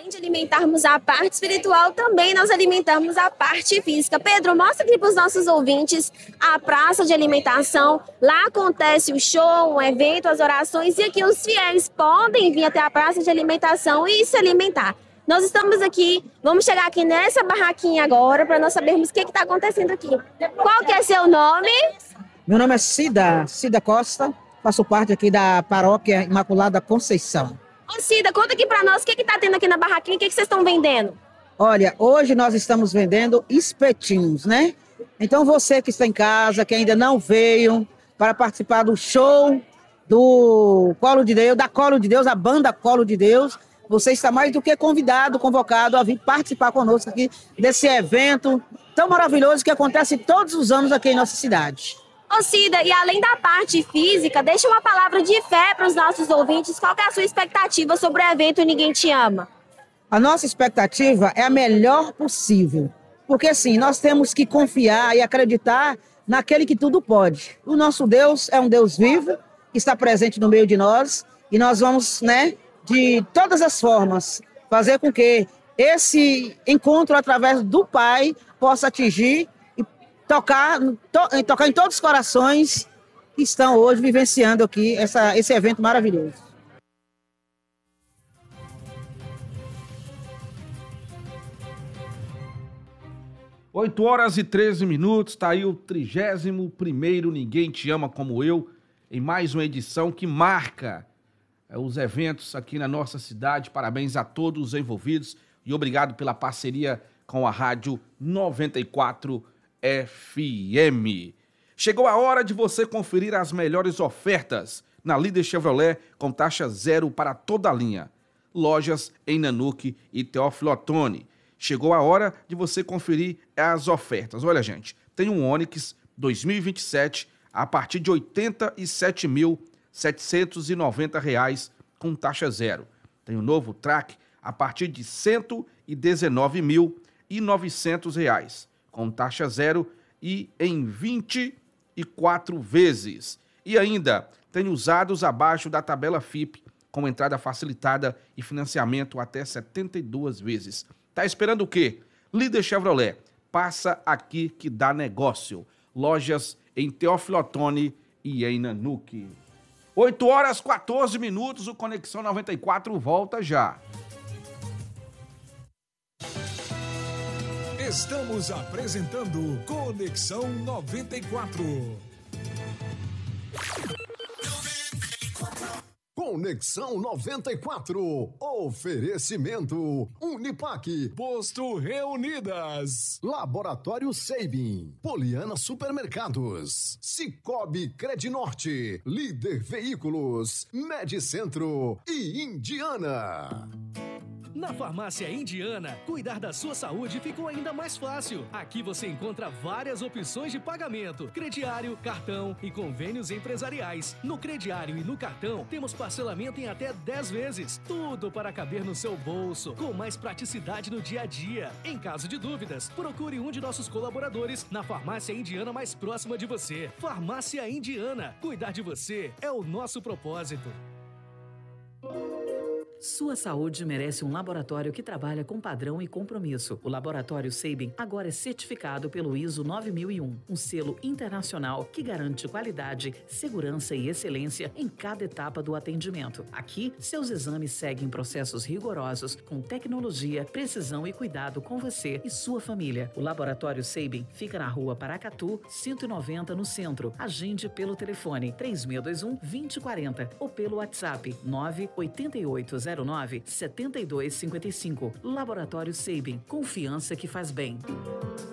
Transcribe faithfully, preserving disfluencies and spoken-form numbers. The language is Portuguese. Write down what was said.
Além de alimentarmos a parte espiritual, também nós alimentamos a parte física. Pedro, mostra aqui para os nossos ouvintes a praça de alimentação. Lá acontece o show, o evento, as orações, e aqui os fiéis podem vir até a praça de alimentação e se alimentar. Nós estamos aqui, vamos chegar aqui nessa barraquinha agora para nós sabermos o que está acontecendo aqui. Qual que é seu nome? Meu nome é Cida, Cida Costa, faço parte aqui da Paróquia Imaculada Conceição. Ô Cida, conta aqui para nós o que está tendo aqui na barraquinha, o que, que vocês estão vendendo? Olha, hoje nós estamos vendendo espetinhos, né? Então você que está em casa, que ainda não veio para participar do show do Colo de Deus, da Colo de Deus, a banda Colo de Deus, você está mais do que convidado, convocado a vir participar conosco aqui desse evento tão maravilhoso que acontece todos os anos aqui em nossa cidade. Ô Cida, e além da parte física, deixa uma palavra de fé para os nossos ouvintes. Qual que é a sua expectativa sobre o evento Ninguém Te Ama? A nossa expectativa é a melhor possível. Porque assim, nós temos que confiar e acreditar naquele que tudo pode. O nosso Deus é um Deus vivo, que está presente no meio de nós. E nós vamos, né, de todas as formas, fazer com que esse encontro através do Pai possa atingir Tocar, to, tocar em todos os corações que estão hoje vivenciando aqui essa, esse evento maravilhoso. oito horas e treze minutos, tá aí o trigésimo primeiro Ninguém Te Ama Como Eu, em mais uma edição que marca é, os eventos aqui na nossa cidade. Parabéns a todos os envolvidos e obrigado pela parceria com a Rádio noventa e quatro F M. Chegou a hora de você conferir as melhores ofertas na Líder Chevrolet com taxa zero para toda a linha. Lojas em Nanuque e Teófilo Otoni. Chegou a hora de você conferir as ofertas. Olha, gente, tem um Onix dois mil e vinte e sete a partir de oitenta e sete mil setecentos e noventa reais com taxa zero. Tem um novo Track a partir de cento e dezenove mil e novecentos reais. Com taxa zero e em vinte e quatro vezes. E ainda tem usados abaixo da tabela F I P, com entrada facilitada e financiamento até setenta e duas vezes. Tá esperando o quê? Líder Chevrolet, passa aqui que dá negócio. Lojas em Teófilo Otoni e em Nanuque. oito horas e quatorze minutos, o Conexão noventa e quatro volta já. Estamos apresentando Conexão noventa e quatro. Conexão noventa e quatro. Oferecimento Uniplac, Posto Reunidas, Laboratório Seibin, Poliana Supermercados, Cicobi Credinorte, Líder Veículos, Medicentro e Indiana. Na Farmácia Indiana, cuidar da sua saúde ficou ainda mais fácil. Aqui você encontra várias opções de pagamento, crediário, cartão e convênios empresariais. No crediário e no cartão, temos parcelamento em até dez vezes. Tudo para caber no seu bolso, com mais praticidade no dia a dia. Em caso de dúvidas, procure um de nossos colaboradores na Farmácia Indiana mais próxima de você. Farmácia Indiana, cuidar de você é o nosso propósito. Sua saúde merece um laboratório que trabalha com padrão e compromisso. O Laboratório Seibin agora é certificado pelo I S O nove mil e um, um selo internacional que garante qualidade, segurança e excelência em cada etapa do atendimento. Aqui, seus exames seguem processos rigorosos, com tecnologia, precisão e cuidado com você e sua família. O Laboratório Seibin fica na rua Paracatu, cento e noventa, no centro. Agende pelo telefone três seis dois um, dois zero quatro zero ou pelo WhatsApp nove oito oito zero nove sete dois cinco cinco. Laboratório Seibin, confiança que faz bem.